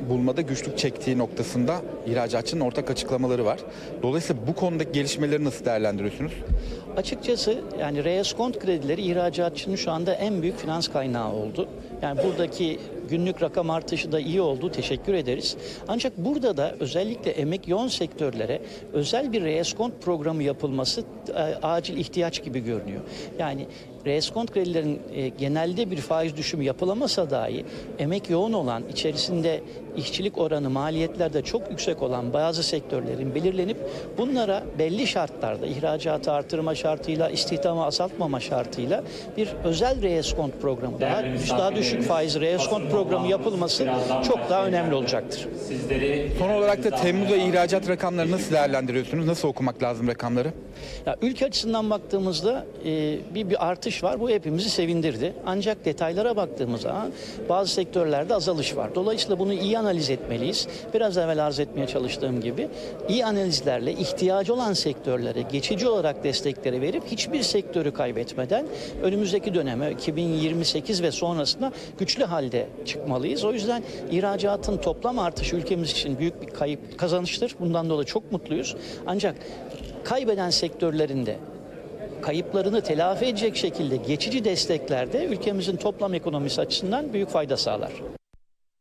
bulmada güçlük çektiği noktasında ihracatçının ortak açıklamaları var. Dolayısıyla bu konudaki gelişmeleri nasıl değerlendiriyorsunuz? Açıkçası yani reeskont kredileri ihracatçının şu anda en büyük finans kaynağı oldu. Yani buradaki günlük rakam artışı da iyi oldu. Teşekkür ederiz. Ancak burada da özellikle emek yoğun sektörlere özel bir reeskont programı yapılması acil ihtiyaç gibi görünüyor. Yani reeskont kredilerin genelde bir faiz düşümü yapılamasa dahi emek yoğun olan, içerisinde işçilik oranı, maliyetler de çok yüksek olan bazı sektörlerin belirlenip bunlara belli şartlarda ihracatı artırma şartıyla, istihdamı azaltmama şartıyla bir özel reeskont programı, daha düşük faiz reeskont programı yapılması çok daha önemli olacaktır. Son olarak da Temmuz ayı ihracat rakamları nasıl değerlendiriyorsunuz? Nasıl okumak lazım rakamları? Ya, ülke açısından baktığımızda bir artış var. Bu hepimizi sevindirdi. Ancak detaylara baktığımız zaman bazı sektörlerde azalış var. Dolayısıyla bunu iyi analiz etmeliyiz. Biraz evvel arz etmeye çalıştığım gibi iyi analizlerle ihtiyacı olan sektörlere geçici olarak destekleri verip hiçbir sektörü kaybetmeden önümüzdeki döneme 2028 ve sonrasında güçlü halde çıkmalıyız. O yüzden ihracatın toplam artışı ülkemiz için büyük bir kazançtır. Bundan dolayı çok mutluyuz. Ancak kaybeden sektörlerinde kayıplarını telafi edecek şekilde geçici desteklerde ülkemizin toplam ekonomisi açısından büyük fayda sağlar.